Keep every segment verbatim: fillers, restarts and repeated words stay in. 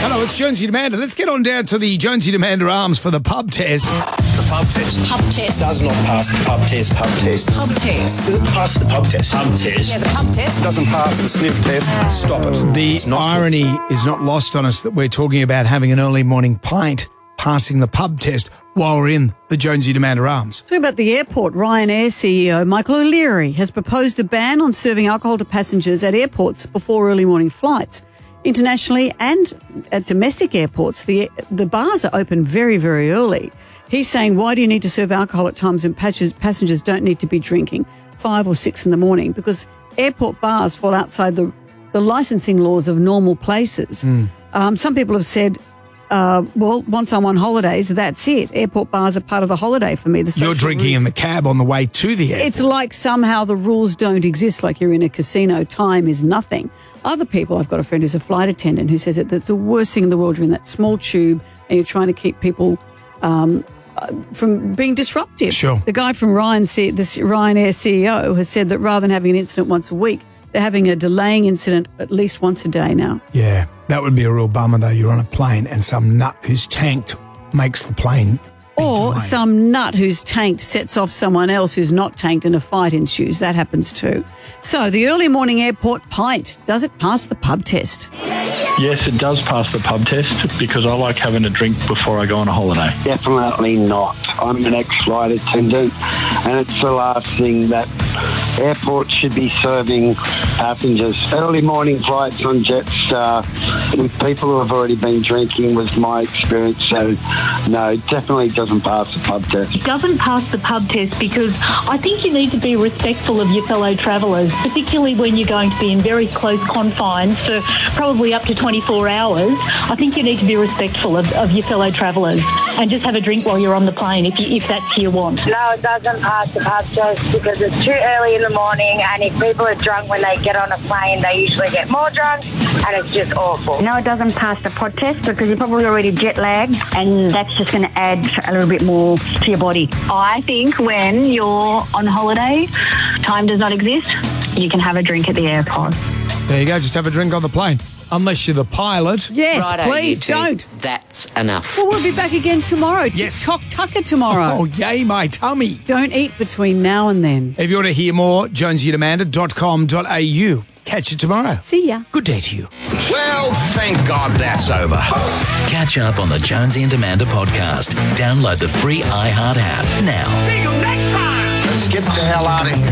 Hello, it's Jonesy Demander. Let's get on down to the Jonesy Demander Arms for the pub test. The pub test. Pub test. Does not pass the pub test. Pub test. Pub test. Does it pass the pub test? Pub test. Yeah, the pub test. Doesn't pass the sniff test. Stop it. The It's not irony is not lost on us that we're talking about having an early morning pint, passing the pub test while we're in the Jonesy Demander Arms. Talking about the airport, Ryanair C E O Michael O'Leary has proposed a ban on serving alcohol to passengers at airports before early morning flights. Internationally and at domestic airports, the the bars are open very, very early. He's saying, why do you need to serve alcohol at times when passengers, passengers don't need to be drinking five or six in the morning? Because airport bars fall outside the, the licensing laws of normal places. Mm. Um, some people have said, Uh, well, once I'm on holidays, that's it. Airport bars are part of the holiday for me. The You're drinking rules. in the cab on the way to the airport. It's like somehow the rules don't exist, like you're in a casino. Time is nothing. Other people, I've got a friend who's a flight attendant who says that that's the worst thing in the world. You're in that small tube and you're trying to keep people um, uh, from being disruptive. Sure. The guy from Ryan, C- the Ryanair C E O has said that rather than having an incident once a week, they're having a delaying incident at least once a day now. Yeah, that would be a real bummer, though. You're on a plane and some nut who's tanked makes the plane be Or delayed. some nut who's tanked sets off someone else who's not tanked and a fight ensues. That happens too. So the early morning airport pint, does it pass the pub test? Yes, it does pass the pub test because I like having a drink before I go on a holiday. Definitely not. I'm an ex-flight attendant and it's the last thing that airports should be serving passengers. Early morning flights on Jetstar with people who have already been drinking was my experience, so no, it definitely doesn't pass the pub test. It doesn't pass the pub test because I think you need to be respectful of your fellow travellers, particularly when you're going to be in very close confines for probably up to twenty-four hours. I think you need to be respectful of, of your fellow travellers and just have a drink while you're on the plane if, you, if that's your want. No, it doesn't pass the pub test because it's too early in the morning, and if people are drunk when they get on a plane, they usually get more drunk, and it's just awful. No, it doesn't pass the pod test because you're probably already jet lagged, and that's just going to add a little bit more to your body. I think when you're on holiday, time does not exist, you can have a drink at the airport. There you go, just have a drink on the plane. Unless you're the pilot. Yes, Righto, please, you two. don't. That's enough. Well, we'll be back again tomorrow. Yes. TikTok Tucker tomorrow. Oh, yay, my tummy. Don't eat between now and then. If you want to hear more, jonesy demander dot com dot a u. Catch you tomorrow. See ya. Good day to you. Well, thank God that's over. Catch up on the Jonesy and Demander podcast. Download the free iHeart app now. See you next time. Let's get the hell out of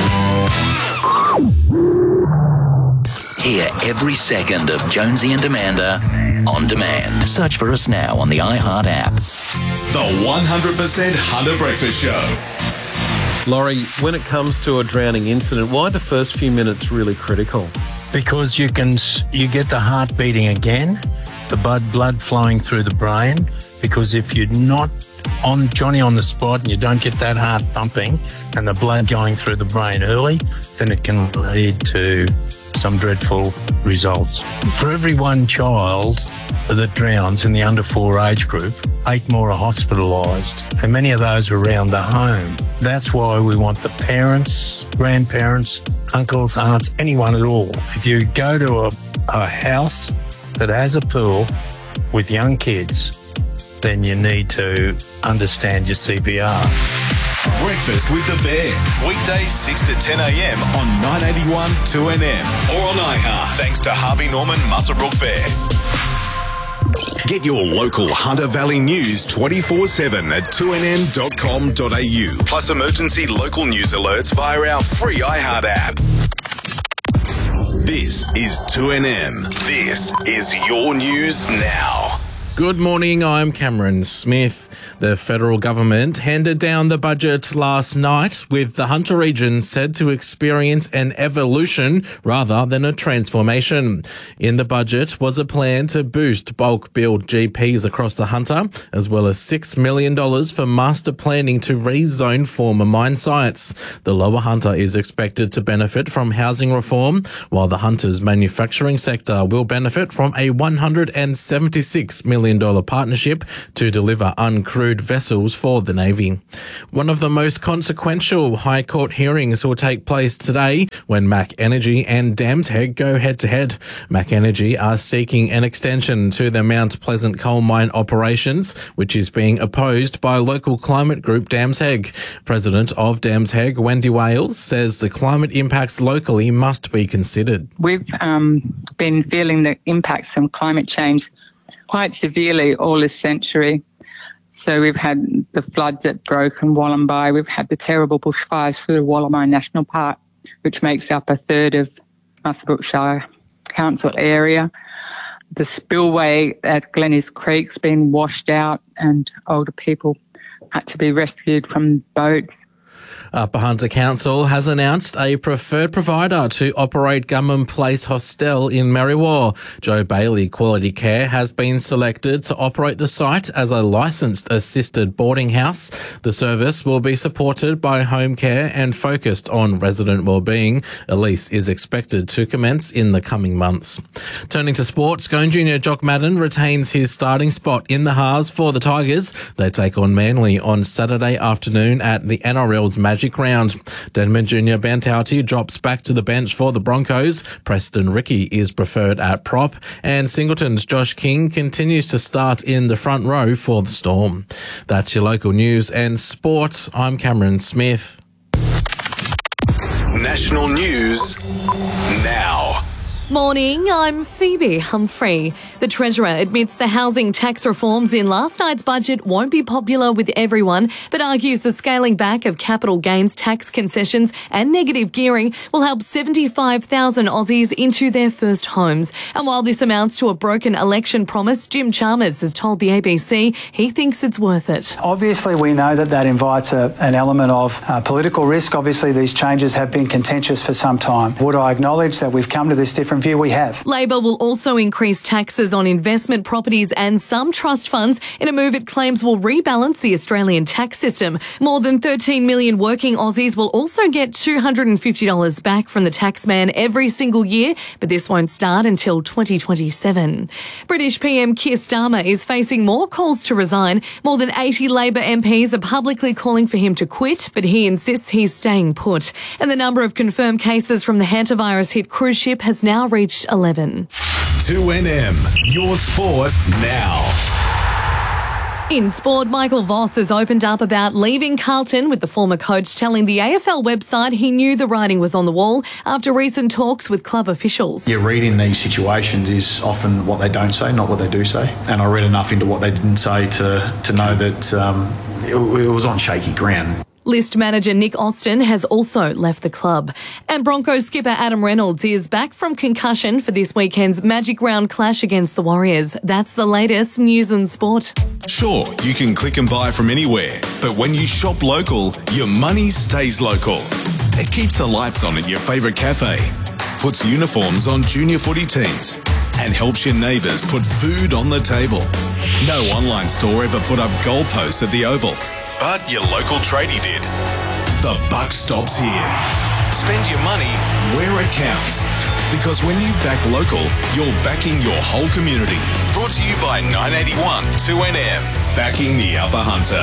here. Hear every second of Jonesy and Demander on demand. Search for us now on the iHeart app. The one hundred percent Hunter Breakfast Show. Laurie, when it comes to a drowning incident, why are the first few minutes really critical? Because you can you get the heart beating again, the blood blood flowing through the brain. Because if you're not on Johnny on the spot and you don't get that heart pumping and the blood going through the brain early, then it can lead to some dreadful results. For every one child that drowns in the under four age group, eight more are hospitalised, and many of those are around the home. That's why we want the parents, grandparents, uncles, aunts, anyone at all. If you go to a, a house that has a pool with young kids, then you need to understand your C P R. Breakfast with the Bear. Weekdays six to ten a.m. on nine eighty-one two N M or on iHeart. Thanks to Harvey Norman Muswellbrook Fair. Get your local Hunter Valley news twenty-four seven at two n m dot com dot a u. Plus emergency local news alerts via our free iHeart app. This is two N M. This is your news now. Good morning, I'm Cameron Smith. The federal government handed down the budget last night with the Hunter region said to experience an evolution rather than a transformation. In the budget was a plan to boost bulk billed G Ps across the Hunter, as well as six million dollars for master planning to rezone former mine sites. The Lower Hunter is expected to benefit from housing reform, while the Hunter's manufacturing sector will benefit from a one hundred seventy-six million million dollars partnership to deliver uncrewed vessels for the Navy. One of the most consequential High Court hearings will take place today when Mac Energy and Dams Head go head-to-head. Mac Energy are seeking an extension to their Mount Pleasant coal mine operations, which is being opposed by local climate group Dams Head. President of Dams Head, Wendy Wales, says the climate impacts locally must be considered. We've um, been feeling the impacts of climate change quite severely all this century. So we've had the floods at Broke and Wollombi. We've had the terrible bushfires through the Wollombi National Park, which makes up a third of Muswellbrook Shire Council area. The spillway at Glennis Creek's been washed out and older people had to be rescued from boats. Upper Hunter Council has announced a preferred provider to operate Gummon Place Hostel in Merriwa. Joe Bailey Quality Care has been selected to operate the site as a licensed assisted boarding house. The service will be supported by home care and focused on resident wellbeing. A lease is expected to commence in the coming months. Turning to sports, Scone Junior Jock Madden retains his starting spot in the halves for the Tigers. They take on Manly on Saturday afternoon at the N R L's Magic Round. Denman Junior Bantauti drops back to the bench for the Broncos. Preston Ricky is preferred at prop, and Singleton's Josh King continues to start in the front row for the Storm. That's your local news and sport. I'm Cameron Smith. National news now. Morning, I'm Phoebe Humphrey. The Treasurer admits the housing tax reforms in last night's budget won't be popular with everyone, but argues the scaling back of capital gains tax concessions and negative gearing will help seventy-five thousand Aussies into their first homes. And while this amounts to a broken election promise, Jim Chalmers has told the A B C he thinks it's worth it. Obviously, we know that that invites a, an element of uh, political risk. Obviously, these changes have been contentious for some time. Would I acknowledge that we've come to this different view? We have. Labor will also increase taxes on investment properties and some trust funds in a move it claims will rebalance the Australian tax system. More than thirteen million working Aussies will also get two hundred fifty dollars back from the taxman every single year, but this won't start until twenty twenty-seven. British P M Keir Starmer is facing more calls to resign. More than eighty Labor M Ps are publicly calling for him to quit, but he insists he's staying put. And the number of confirmed cases from the hantavirus hit cruise ship has now reached eleven. two N M, your sport now. In sport, Michael Voss has opened up about leaving Carlton, with the former coach telling the A F L website he knew the writing was on the wall after recent talks with club officials. Yeah, reading these situations is often what they don't say, not what they do say. And I read enough into what they didn't say to, to know that um, it, it was on shaky ground. List manager Nick Austin has also left the club. And Broncos skipper Adam Reynolds is back from concussion for this weekend's Magic Round clash against the Warriors. That's the latest news and sport. Sure, you can click and buy from anywhere, but when you shop local, your money stays local. It keeps the lights on at your favourite cafe, puts uniforms on junior footy teams, and helps your neighbours put food on the table. No online store ever put up goalposts at the Oval, but your local tradie did. The buck stops here. Spend your money where it counts. Because when you back local, you're backing your whole community. Brought to you by nine eighty-one two N M. Backing the Upper Hunter.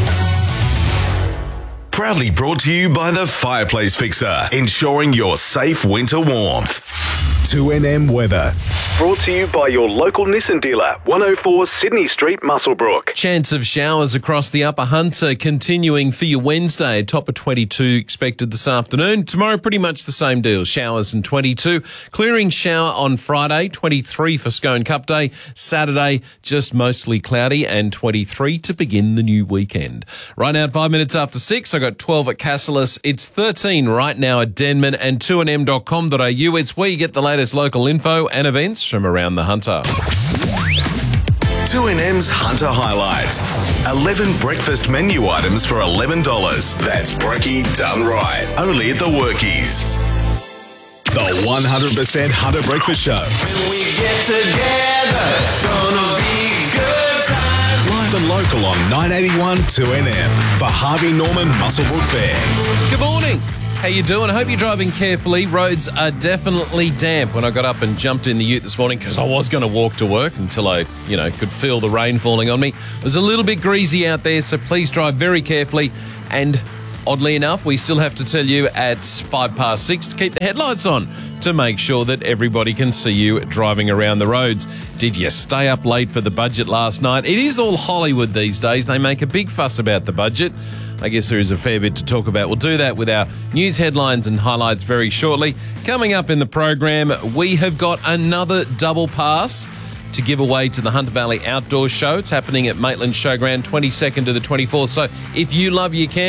Proudly brought to you by the Fireplace Fixer. Ensuring your safe winter warmth. two N M weather. Brought to you by your local Nissan dealer, one oh four Sydney Street, Muswellbrook. Chance of showers across the Upper Hunter continuing for your Wednesday. Top of twenty-two expected this afternoon. Tomorrow, pretty much the same deal. Showers and twenty-two. Clearing shower on Friday, twenty-three for Scone Cup Day. Saturday, just mostly cloudy and twenty-three to begin the new weekend. Right now, at five minutes after six, I got twelve at Cassilis. It's thirteen right now at Denman and two N M dot com dot a u. It's where you get the latest local info and events from around the Hunter. two N M's Hunter Highlights. eleven breakfast menu items for eleven dollars. That's brekkie done right. Only at the Workies. The one hundred percent Hunter Breakfast Show. When we get together, gonna be good times. Live and local on nine eighty-one two N M for Harvey Norman Muswellbrook Fair. Good morning. How you doing? I hope you're driving carefully. Roads are definitely damp. When I got up and jumped in the ute this morning, because I was going to walk to work until I, you know, could feel the rain falling on me. It was a little bit greasy out there, so please drive very carefully. And oddly enough, we still have to tell you at five past six to keep the headlights on to make sure that everybody can see you driving around the roads. Did you stay up late for the budget last night? It is all Hollywood these days. They make a big fuss about the budget. I guess there is a fair bit to talk about. We'll do that with our news headlines and highlights very shortly. Coming up in the program, we have got another double pass to give away to the Hunter Valley Outdoor Show. It's happening at Maitland Showground, twenty-second to the twenty-fourth. So if you love your camp,